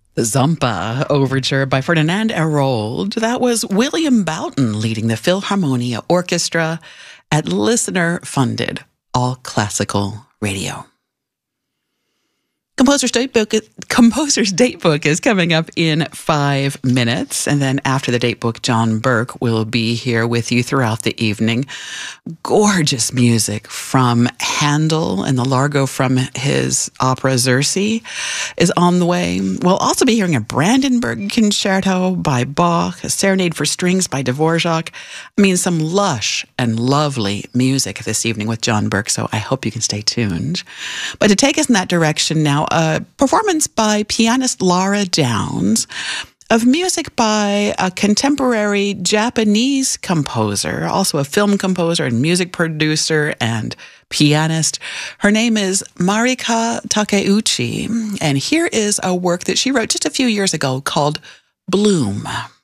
The Zampa Overture by Ferdinand Hérold. That was William Boughton leading the Philharmonia Orchestra at listener-funded all-classical radio. Composer's Datebook is coming up in 5 minutes. And then after the Datebook, John Burke will be here with you throughout the evening. Gorgeous music from Handel, and the Largo from his opera Zirce is on the way. We'll also be hearing a Brandenburg Concerto by Bach, a Serenade for Strings by Dvorak. I mean, some lush and lovely music this evening with John Burke, so I hope you can stay tuned. But to take us in that direction now, a performance by pianist Lara Downs of music by a contemporary Japanese composer, also a film composer and music producer and pianist. Her name is Marika Takeuchi, and here is a work that she wrote just a few years ago called Bloom.